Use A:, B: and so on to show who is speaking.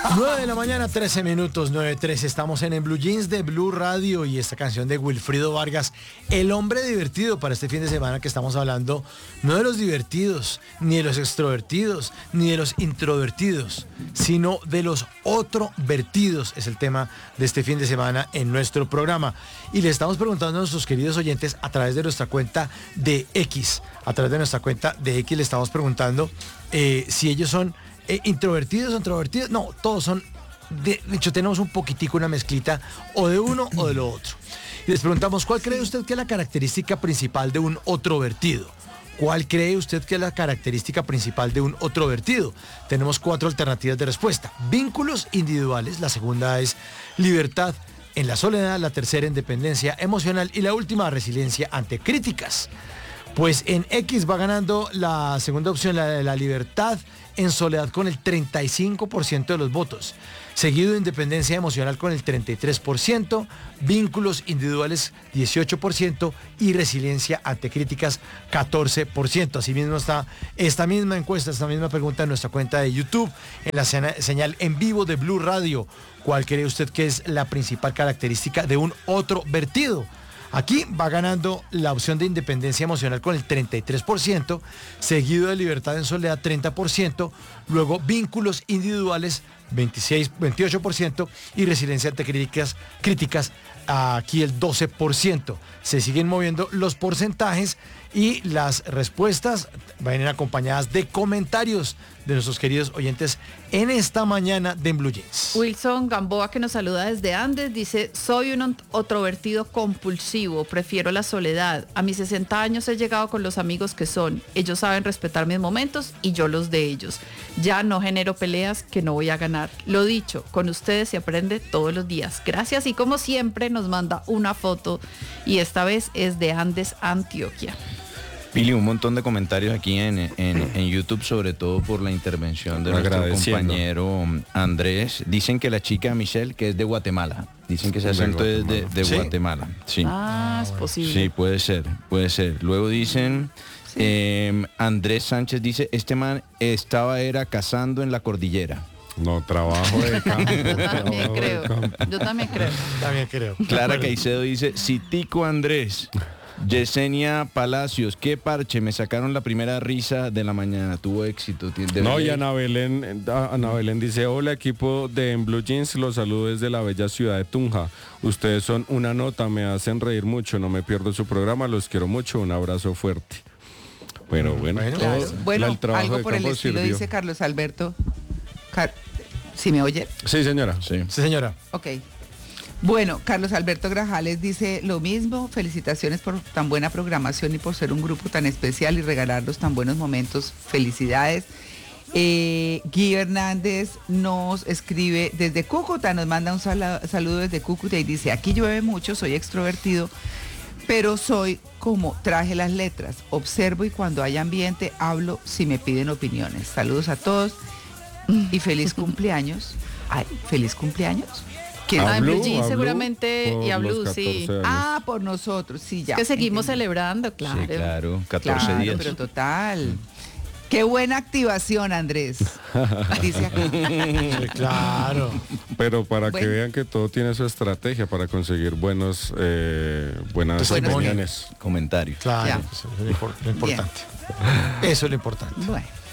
A: 9 de la mañana, 13 minutos, 9:13. Estamos en Blue Jeans de Blue Radio y esta canción de Wilfrido Vargas, El hombre divertido, para este fin de semana que estamos hablando no de los divertidos, ni de los extrovertidos, ni de los introvertidos, sino de los otrovertidos. Es el tema de este fin de semana en nuestro programa. Y le estamos preguntando a nuestros queridos oyentes a través de nuestra cuenta de X. A través de nuestra cuenta de X le estamos preguntando si ellos son introvertidos o introvertidos. No, todos son, de hecho tenemos un poquitico una mezclita o de uno o de lo otro. Y les preguntamos, ¿cuál cree usted que es la característica principal de un otrovertido? ¿Cuál cree usted que es la característica principal de un otrovertido? Tenemos 4 alternativas de respuesta. Vínculos individuales, la segunda es libertad en la soledad, la tercera independencia emocional y la última resiliencia ante críticas. Pues en X va ganando la segunda opción, la de la libertad en soledad, con el 35% de los votos. Seguido de independencia emocional con el 33%, vínculos individuales 18% y resiliencia ante críticas 14%. Asimismo está esta misma encuesta, esta misma pregunta en nuestra cuenta de YouTube, en la señal en vivo de Blue Radio. ¿Cuál cree usted que es la principal característica de un otrovertido? Aquí va ganando la opción de independencia emocional con el 33%, seguido de libertad en soledad 30%, luego vínculos individuales 28% y resiliencia ante críticas aquí el 12%. Se siguen moviendo los porcentajes y las respuestas vienen acompañadas de comentarios de nuestros queridos oyentes en esta mañana de Blue Jeans.
B: Wilson Gamboa, que nos saluda desde Andes, dice: soy un otrovertido compulsivo, prefiero la soledad. A mis 60 años he llegado con los amigos que son. Ellos saben respetar mis momentos y yo los de ellos. Ya no genero peleas que no voy a ganar. Lo dicho, con ustedes se aprende todos los días. Gracias, y como siempre nos manda una foto y esta vez es de Andes, Antioquia.
C: Pili, un montón de comentarios aquí en YouTube, sobre todo por la intervención de nuestro compañero Andrés. Dicen que la chica Michelle, que es de Guatemala. Dicen que ese acento es de ¿sí? Guatemala. Sí.
B: Ah, es posible.
C: Sí, puede ser. Luego dicen, sí. Andrés Sánchez dice, este man era cazando en la cordillera.
D: No, trabajo de campo.
B: Yo también creo.
C: Clara Caicedo dice, Citico Andrés. Yesenia Palacios, qué parche, me sacaron la primera risa de la mañana, tuvo éxito.
D: No, y Ana Belén dice, hola equipo de Blue Jeans, los saludo desde la bella ciudad de Tunja. Ustedes son una nota, me hacen reír mucho, no me pierdo su programa, los quiero mucho, un abrazo fuerte. Bueno,
E: claro. Bueno, algo por el estilo sirvió. Dice Carlos Alberto. ¿Sí me oye?
D: Sí, señora.
A: Sí, señora.
E: Ok. Bueno, Carlos Alberto Grajales dice lo mismo, felicitaciones por tan buena programación y por ser un grupo tan especial y regalarnos tan buenos momentos, felicidades. Guy Hernández nos escribe desde Cúcuta, nos manda un saludo desde Cúcuta y dice, aquí llueve mucho, soy extrovertido, pero soy como traje las letras, observo y cuando hay ambiente hablo si me piden opiniones. Saludos a todos y feliz cumpleaños. Ay, feliz cumpleaños.
B: En Blue Jeans seguramente y a Blue, sí.
E: Ah, por nosotros, sí, ya.
B: Es que seguimos celebrando, claro.
C: Sí, claro, 14 días.
E: Pero total. Qué buena activación, Andrés. Dice acá.
A: Sí, claro.
D: Pero para que vean que todo tiene su estrategia para conseguir buenas opiniones.
C: Comentarios.
A: Claro, eso es lo importante. Eso es lo importante.
E: Bueno.